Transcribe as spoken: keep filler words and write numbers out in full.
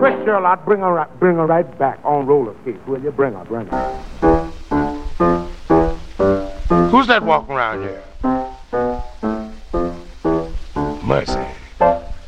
Twist her a lot, bring her, right, bring her right back on roller skates. Will you bring her, bring her? Who's that walking around here? Mercy.